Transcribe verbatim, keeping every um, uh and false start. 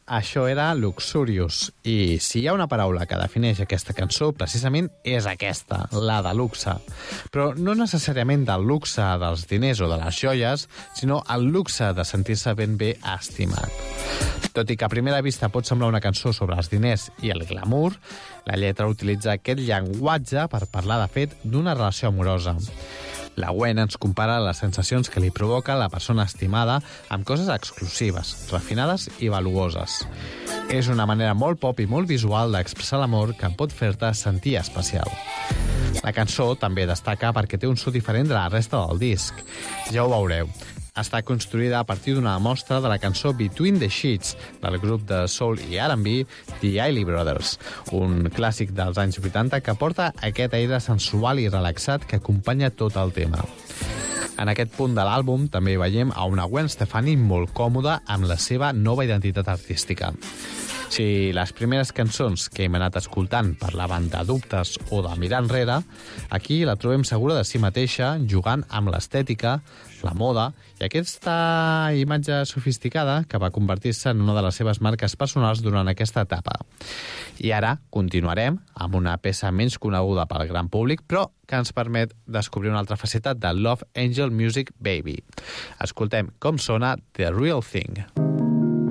això era Luxurious, i si hi ha una paraula que defineix aquesta cançó, precisament és aquesta, la de luxe. Però no necessàriament del luxe dels diners o de les joies, sinó el luxe de sentir-se ben bé estimat. Tot i que a primera vista pot semblar una cançó sobre els diners i el glamour, la lletra utilitza aquest llenguatge per parlar, de fet, d'una relació amorosa. La Gwen ens compara les sensacions que li provoca la persona estimada amb coses exclusives, refinades i valuoses. És una manera molt pop i molt visual d'expressar l'amor que pot fer-te sentir especial. La cançó també destaca perquè té un so diferent de la resta del disc. Ja ho veureu. Està construïda a partir d'una mostra de la cançó Between the Sheets del grup de soul i R and B The Isley Brothers, un clàssic dels anys vuitanta que porta aquest aire sensual i relaxat que acompanya tot el tema. En aquest punt de l'àlbum també veiem a una Gwen Stefani molt còmoda amb la seva nova identitat artística. Si les primeres cançons que hem anat escoltant parlaven de dubtes o de mirar enrere, aquí la trobem segura de si mateixa, jugant amb l'estètica, la moda i aquesta imatge sofisticada que va convertir-se en una de les seves marques personals durant aquesta etapa. I ara continuarem amb una peça menys coneguda pel gran públic, però que ens permet descobrir una altra faceta de Love Angel Music Baby. Escoltem com sona The Real Thing.